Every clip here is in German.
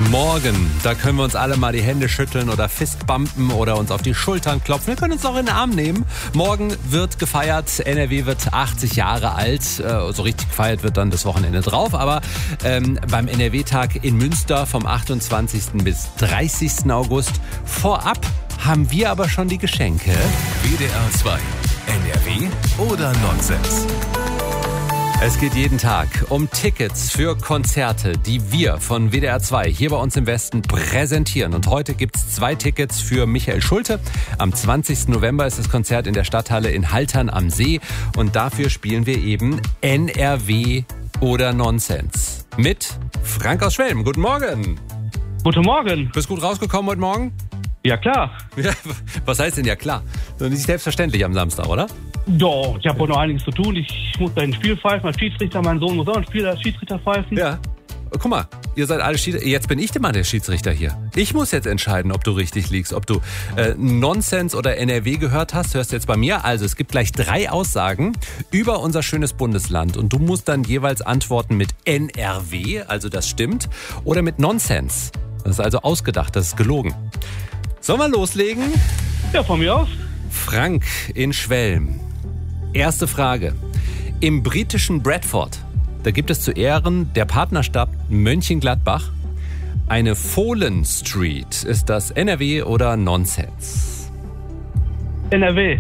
Morgen, da können wir uns alle mal die Hände schütteln oder fistbumpen oder uns auf die Schultern klopfen. Wir können uns auch in den Arm nehmen. Morgen wird gefeiert, NRW wird 80 Jahre alt. So richtig gefeiert wird dann das Wochenende drauf. Aber beim NRW-Tag in Münster vom 28. bis 30. August vorab haben wir aber schon die Geschenke. WDR 2, NRW oder Nonsens? Es geht jeden Tag um Tickets für Konzerte, die wir von WDR 2 hier bei uns im Westen präsentieren. Und heute gibt es 2 Tickets für Michael Schulte. Am 20. November ist das Konzert in der Stadthalle in Haltern am See. Und dafür spielen wir eben NRW oder Nonsens. Mit Frank aus Schwelm. Guten Morgen. Guten Morgen. Bist gut rausgekommen heute Morgen? Ja, klar. Ja, was heißt denn ja klar? So nicht selbstverständlich am Samstag, oder? Doch, ich habe auch noch einiges zu tun. Ich muss ein Spiel pfeifen, als Schiedsrichter, mein Sohn muss auch ein Spiel als Schiedsrichter pfeifen. Ja. Guck mal, ihr seid alle Schiedsrichter. Jetzt bin ich mal der Schiedsrichter hier. Ich muss jetzt entscheiden, ob du richtig liegst, ob du Nonsens oder NRW gehört hast. Hörst du jetzt bei mir. Also es gibt gleich 3 Aussagen über unser schönes Bundesland. Und du musst dann jeweils antworten mit NRW, also das stimmt, oder mit Nonsens. Das ist also ausgedacht, das ist gelogen. Sollen wir loslegen? Ja, von mir aus. Frank in Schwelm. Erste Frage. Im britischen Bradford, da gibt es zu Ehren der Partnerstadt Mönchengladbach eine Fohlen Street. Ist das NRW oder Nonsens? NRW.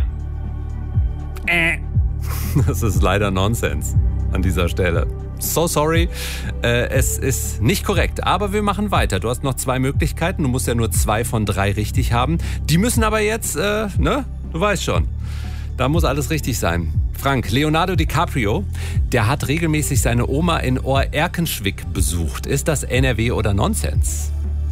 Das ist leider Nonsens an dieser Stelle. So sorry, es ist nicht korrekt, aber wir machen weiter. Du hast noch 2 Möglichkeiten, du musst ja nur 2 von 3 richtig haben. Die müssen aber jetzt, du weißt schon, da muss alles richtig sein. Frank, Leonardo DiCaprio, der hat regelmäßig seine Oma in Ohr-Erkenschwick besucht. Ist das NRW oder Nonsens?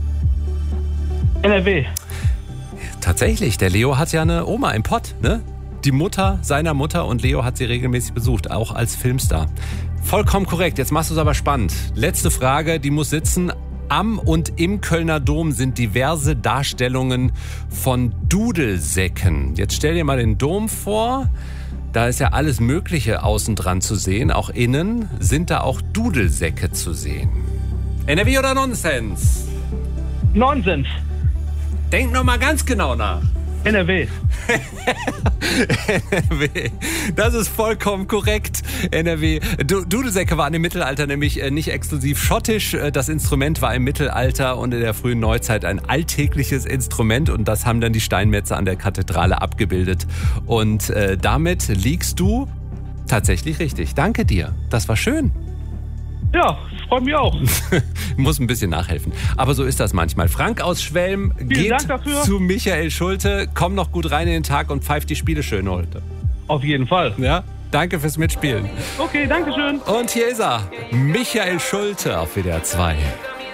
NRW. Tatsächlich, der Leo hat ja eine Oma im Pott, ne? Die Mutter seiner Mutter und Leo hat sie regelmäßig besucht, auch als Filmstar. Vollkommen korrekt, jetzt machst du es aber spannend. Letzte Frage, die muss sitzen. Am und im Kölner Dom sind diverse Darstellungen von Dudelsäcken. Jetzt stell dir mal den Dom vor, da ist ja alles Mögliche außen dran zu sehen. Auch innen sind da auch Dudelsäcke zu sehen. NRW oder Nonsens? Nonsens. Denk noch mal ganz genau nach. NRW. NRW. Das ist vollkommen korrekt. NRW. Dudelsäcke waren im Mittelalter nämlich nicht exklusiv schottisch. Das Instrument war im Mittelalter und in der frühen Neuzeit ein alltägliches Instrument und das haben dann die Steinmetze an der Kathedrale abgebildet. Und damit liegst du tatsächlich richtig. Danke dir. Das war schön. Ja, freut mich auch. Muss ein bisschen nachhelfen. Aber so ist das manchmal. Frank aus Schwelm geht zu Michael Schulte. Komm noch gut rein in den Tag und pfeift die Spiele schön heute. Auf jeden Fall. Ja, danke fürs Mitspielen. Okay, danke schön. Und hier ist er, Michael Schulte auf WDR 2.